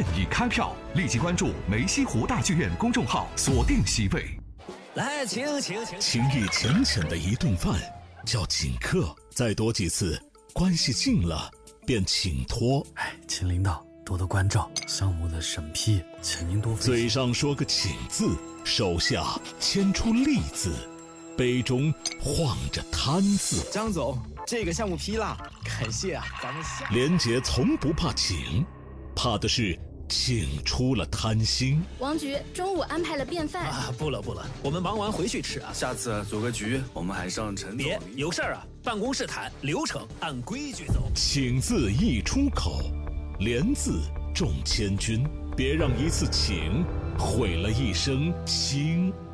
已开票，立即关注梅溪湖大剧院公众号，锁定席位。 来，请。 情意浅浅的一顿饭叫请客，再多几次，关系近了便请托。 请领导多多关照，项目的审批，请您多费心。 嘴上说个请字，手下牵出利字，杯中晃着贪字。 张总，这个项目批了，感谢啊，咱们下。 连杰从不怕请，怕的是请出了贪心。 王局中午安排了便饭啊，不了，我们忙完回去吃啊。 下次组个局，我们还上陈总。 别有事儿啊，办公室谈，流程按规矩走。 请字一出口，连字重千钧，别让一次请毁了一生情。